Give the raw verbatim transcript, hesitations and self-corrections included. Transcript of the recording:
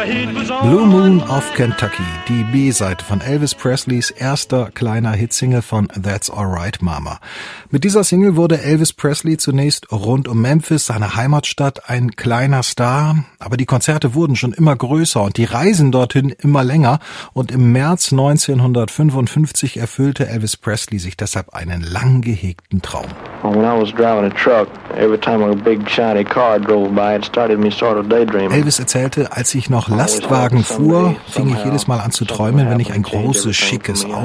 Blue Moon of Kentucky, die B-Seite von Elvis Presleys erster kleiner Hitsingle von That's Alright Mama. Mit dieser Single wurde Elvis Presley zunächst rund um Memphis, seine Heimatstadt, ein kleiner Star. Aber die Konzerte wurden schon immer größer und die Reisen dorthin immer länger. Und im März neunzehnhundertfünfundfünfzig erfüllte Elvis Presley sich deshalb einen lang gehegten Traum. Elvis erzählte, als ich noch Lastwagen fuhr, fing ich jedes Mal an zu träumen, wenn ich ein großes, schickes Auto